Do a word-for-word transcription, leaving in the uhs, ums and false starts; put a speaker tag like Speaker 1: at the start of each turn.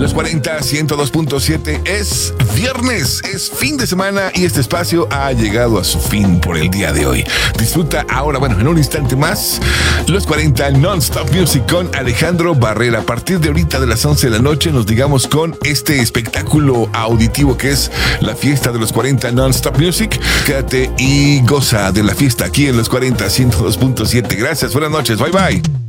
Speaker 1: Los cuarenta, ciento dos punto siete. Es viernes, es fin de semana y este espacio ha llegado a su fin por el día de hoy. Disfruta ahora, bueno, en un instante más, Los cuarenta Non-Stop Music con Alejandro Barrera. A partir de ahorita de las once de la noche nos digamos con este espectáculo auditivo que es la fiesta de Los cuarenta Non-Stop Music. Quédate y goza de la fiesta aquí en Los cuarenta, ciento dos punto siete. Gracias, buenas noches, bye bye.